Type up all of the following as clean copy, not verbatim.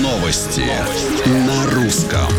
Новости на русском.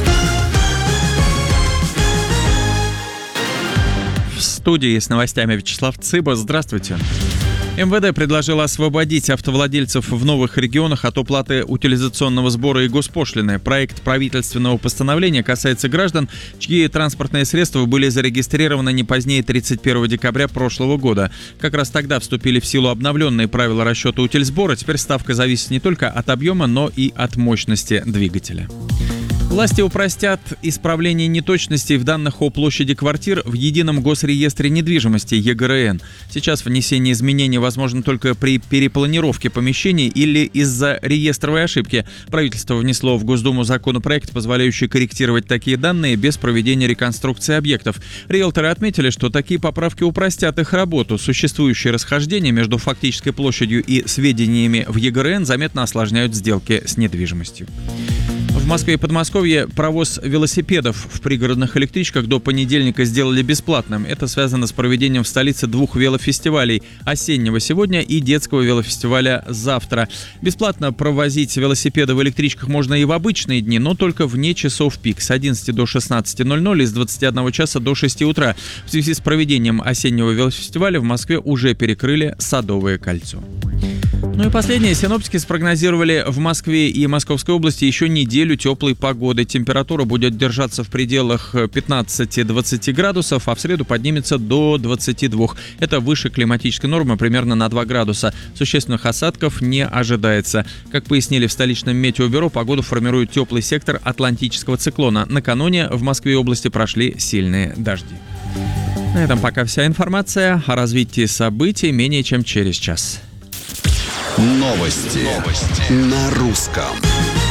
В студии с новостями Вячеслав Цыба. Здравствуйте. МВД предложило освободить автовладельцев в новых регионах от уплаты утилизационного сбора и госпошлины. Проект правительственного постановления касается граждан, чьи транспортные средства были зарегистрированы не позднее 31 декабря прошлого года. Как раз тогда вступили в силу обновленные правила расчета утильсбора. Теперь ставка зависит не только от объема, но и от мощности двигателя. Власти упростят исправление неточностей в данных о площади квартир в Едином госреестре недвижимости ЕГРН. Сейчас внесение изменений возможно только при перепланировке помещений или из-за реестровой ошибки. Правительство внесло в Госдуму законопроект, позволяющий корректировать такие данные без проведения реконструкции объектов. Риэлторы отметили, что такие поправки упростят их работу. Существующие расхождения между фактической площадью и сведениями в ЕГРН заметно осложняют сделки с недвижимостью. В Москве и Подмосковье провоз велосипедов в пригородных электричках до понедельника сделали бесплатным. Это связано с проведением в столице 2 велофестивалей – осеннего сегодня и детского велофестиваля завтра. Бесплатно провозить велосипеды в электричках можно и в обычные дни, но только вне часов пик – с 11 до 16:00 и с 21 часа до 6 утра. В связи с проведением осеннего велофестиваля в Москве уже перекрыли Садовое кольцо. Ну и последнее. Синоптики спрогнозировали в Москве и Московской области еще неделю теплой погоды. Температура будет держаться в пределах 15-20 градусов, а в среду поднимется до 22. Это выше климатической нормы примерно на 2 градуса. Существенных осадков не ожидается. Как пояснили в столичном метеобюро, погоду формирует теплый сектор атлантического циклона. Накануне в Москве и области прошли сильные дожди. На этом пока вся информация. О развитии событий менее чем через час. Новости на русском.